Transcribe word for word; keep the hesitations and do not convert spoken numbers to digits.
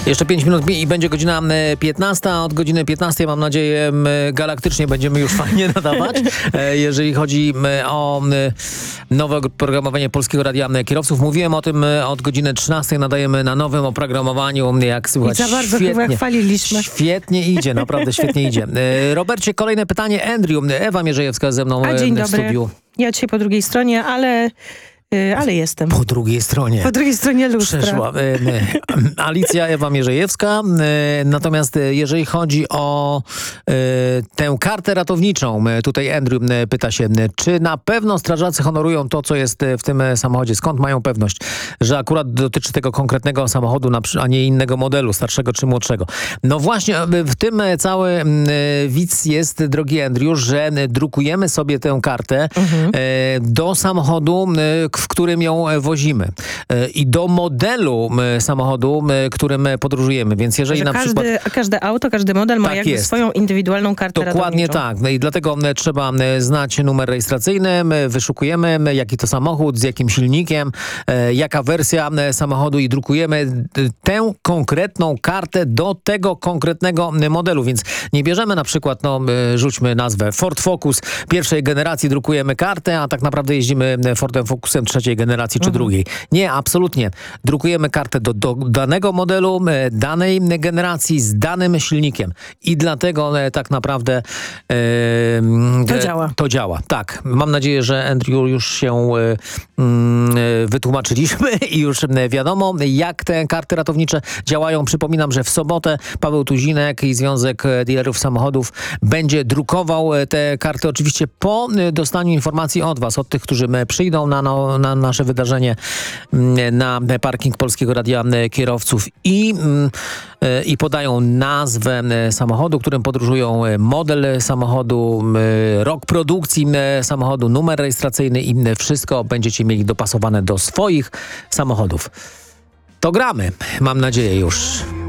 Jeszcze pięć minut i będzie godzina piętnasta. Od godziny piętnastej, mam nadzieję, galaktycznie będziemy już fajnie nadawać. Jeżeli chodzi o nowe oprogramowanie Polskiego Radia Kierowców. Mówiłem o tym od godziny trzynastej. Nadajemy na nowym oprogramowaniu. Jak słychać, I za bardzo świetnie, chyba chwaliliśmy. Świetnie idzie, naprawdę świetnie idzie. Robercie, kolejne pytanie. Andrew, Ewa Mierzejewska ze mną A, dzień w dobry. studiu. Ja dzisiaj po drugiej stronie, ale... Ale jestem. Po drugiej stronie. Po drugiej stronie lustra. Przeszła. Alicja Ewa Mierzejewska. Natomiast jeżeli chodzi o tę kartę ratowniczą, tutaj Andrew pyta się, czy na pewno strażacy honorują to, co jest w tym samochodzie? Skąd mają pewność, że akurat dotyczy tego konkretnego samochodu, a nie innego modelu, starszego czy młodszego? No właśnie w tym cały widz jest, drogi Andrew, że drukujemy sobie tę kartę mhm. do samochodu, w którym ją wozimy i do modelu samochodu, którym podróżujemy. Więc jeżeli że na każdy, przykład... Każde auto, każdy model ma tak jakby jest. swoją indywidualną kartę Dokładnie ratowniczą. tak. No i dlatego trzeba znać numer rejestracyjny, wyszukujemy jaki to samochód, z jakim silnikiem, jaka wersja samochodu i drukujemy tę konkretną kartę do tego konkretnego modelu. Więc nie bierzemy na przykład, no rzućmy nazwę Ford Focus pierwszej generacji, drukujemy kartę, a tak naprawdę jeździmy Fordem Focusem trzeciej generacji czy mhm. drugiej. Nie, absolutnie. Drukujemy kartę do, do danego modelu, danej generacji z danym silnikiem. I dlatego tak naprawdę e, to działa. To działa, tak. Mam nadzieję, że Andrew już się e, e, wytłumaczyliśmy i już wiadomo, jak te karty ratownicze działają. Przypominam, że w sobotę Paweł Tuzinek i Związek Dealerów Samochodów będzie drukował te karty, oczywiście po dostaniu informacji od was, od tych, którzy przyjdą na, no, na nasze wydarzenie, na parking Polskiego Radia Kierowców i, i podają nazwę samochodu, którym podróżują, model samochodu, rok produkcji samochodu, numer rejestracyjny i wszystko będziecie mieli dopasowane do swoich samochodów. To gramy, mam nadzieję już.